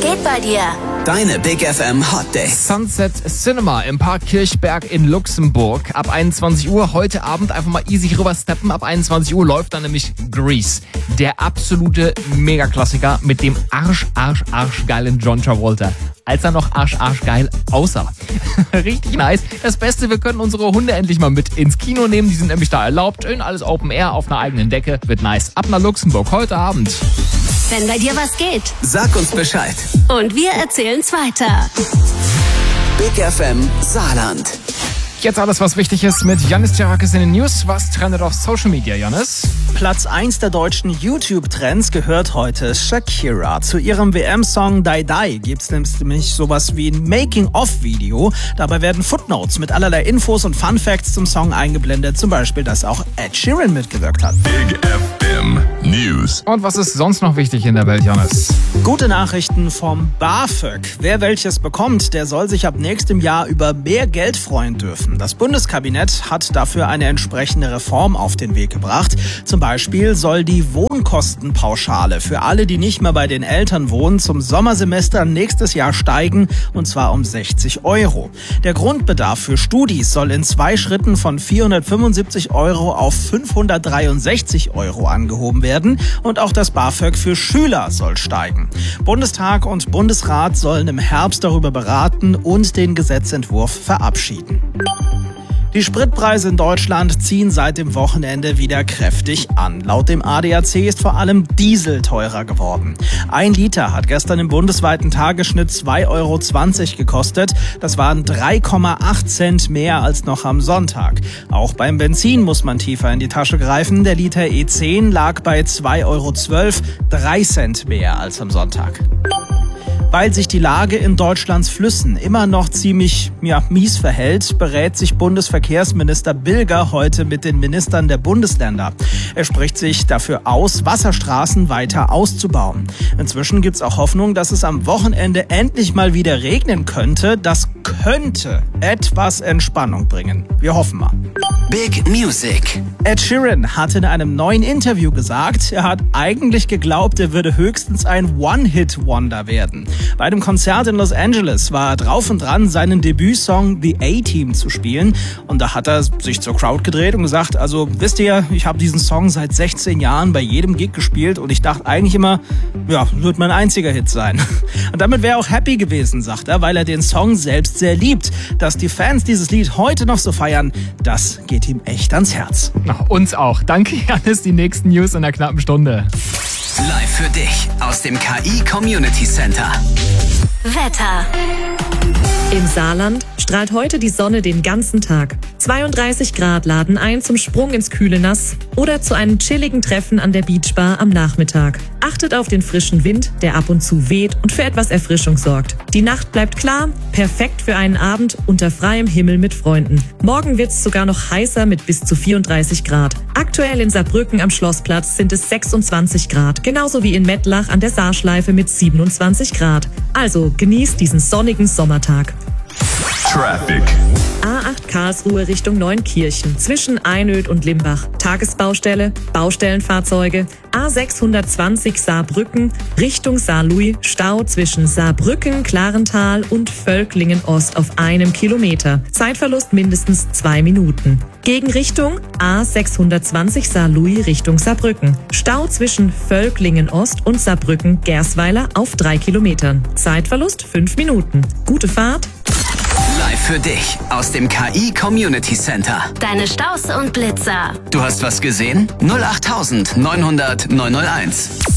geht bei dir? Deine Big FM Hot Days. Sunset Cinema im Park Kirchberg in Luxemburg. Ab 21 Uhr heute Abend einfach mal easy rübersteppen. Ab 21 Uhr läuft dann nämlich Grease. Der absolute Megaklassiker mit dem arschgeilen John Travolta. Als er noch arschgeil aussah. Richtig nice. Das Beste, wir können unsere Hunde endlich mal mit ins Kino nehmen. Die sind nämlich da erlaubt. Schön alles Open Air auf einer eigenen Decke. Wird nice. Ab nach Luxemburg heute Abend. Wenn bei dir was geht. Sag uns Bescheid. Und wir erzählen's weiter. Big FM Saarland. Jetzt alles, was wichtig ist mit Yannis Tjarakis in den News. Was trendet auf Social Media, Yannis? Platz 1 der deutschen YouTube-Trends gehört heute Shakira. Zu ihrem WM-Song Die Die gibt's nämlich sowas wie ein Making-of-Video. Dabei werden Footnotes mit allerlei Infos und Fun-Facts zum Song eingeblendet. Zum Beispiel, dass auch Ed Sheeran mitgewirkt hat. Big FM News. Und was ist sonst noch wichtig in der Welt, Yannis? Gute Nachrichten vom BAföG. Wer welches bekommt, der soll sich ab nächstem Jahr über mehr Geld freuen dürfen. Das Bundeskabinett hat dafür eine entsprechende Reform auf den Weg gebracht. Zum Beispiel soll die Wohnkostenpauschale für alle, die nicht mehr bei den Eltern wohnen, zum Sommersemester nächstes Jahr steigen, und zwar um 60 Euro. Der Grundbedarf für Studis soll in 2 Schritten von 475 Euro auf 563 Euro angehoben werden, und auch das BAföG für Schüler soll steigen. Bundestag und Bundesrat sollen im Herbst darüber beraten und den Gesetzentwurf verabschieden. Die Spritpreise in Deutschland ziehen seit dem Wochenende wieder kräftig an. Laut dem ADAC ist vor allem Diesel teurer geworden. 1 Liter hat gestern im bundesweiten Tagesschnitt 2,20 Euro gekostet. Das waren 3,8 Cent mehr als noch am Sonntag. Auch beim Benzin muss man tiefer in die Tasche greifen. Der Liter E10 lag bei 2,12 Euro, 3 Cent mehr als am Sonntag. Weil sich die Lage in Deutschlands Flüssen immer noch ziemlich mies verhält, berät sich Bundesverkehrsminister Bilger heute mit den Ministern der Bundesländer. Er spricht sich dafür aus, Wasserstraßen weiter auszubauen. Inzwischen gibt's auch Hoffnung, dass es am Wochenende endlich mal wieder regnen könnte. Das könnte etwas Entspannung bringen. Wir hoffen mal. Big Music. Ed Sheeran hat in einem neuen Interview gesagt, er hat eigentlich geglaubt, er würde höchstens ein One-Hit-Wonder werden. Bei einem Konzert in Los Angeles war er drauf und dran, seinen Debütsong The A-Team zu spielen. Und da hat er sich zur Crowd gedreht und gesagt, also wisst ihr, ich habe diesen Song seit 16 Jahren bei jedem Gig gespielt und ich dachte eigentlich immer, wird mein einziger Hit sein. Und damit wäre er auch happy gewesen, sagt er, weil er den Song selbst sehr liebt. Dass die Fans dieses Lied heute noch so feiern, das geht ihm echt ans Herz. Uns auch. Danke, Yannis. Die nächsten News in einer knappen Stunde. Live für dich aus dem KI Community Center. Wetter. Im Saarland strahlt heute die Sonne den ganzen Tag. 32 Grad laden ein zum Sprung ins kühle Nass oder zu einem chilligen Treffen an der Beachbar am Nachmittag. Achtet auf den frischen Wind, der ab und zu weht und für etwas Erfrischung sorgt. Die Nacht bleibt klar, perfekt für einen Abend unter freiem Himmel mit Freunden. Morgen wird's sogar noch heißer mit bis zu 34 Grad. Aktuell in Saarbrücken am Schlossplatz sind es 26 Grad, genauso wie in Mettlach an der Saarschleife mit 27 Grad. Also genießt diesen sonnigen Sommertag. Traffic. A8 Karlsruhe Richtung Neunkirchen zwischen Einöd und Limbach. Tagesbaustelle, Baustellenfahrzeuge. A620 Saarbrücken Richtung Saarlouis. Stau zwischen Saarbrücken, Klarental und Völklingen Ost auf 1 Kilometer. Zeitverlust mindestens 2 Minuten. Gegenrichtung A620 Saarlouis Richtung Saarbrücken. Stau zwischen Völklingen Ost und Saarbrücken Gersweiler auf 3 Kilometern. Zeitverlust 5 Minuten. Gute Fahrt. Live für dich aus dem KI Community Center. Deine Staus und Blitzer. Du hast was gesehen? 08900 901.